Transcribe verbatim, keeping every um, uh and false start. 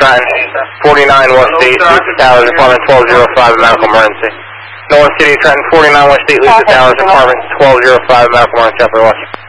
Trenton, forty-nine West eight, Luther Towers, Apartment twelve oh five, medical emergency. North City, Trenton, forty-nine West eight, Luther Towers, Apartment twelve oh five, medical emergency, upper West.